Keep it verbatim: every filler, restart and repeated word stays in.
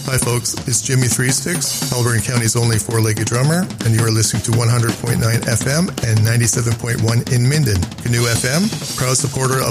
Hi folks, it's Jimmy Three Sticks, Halberton County's only four-legged drummer, and you are listening to one hundred point nine F M and ninety-seven point one in Minden. Canoe F M, proud supporter of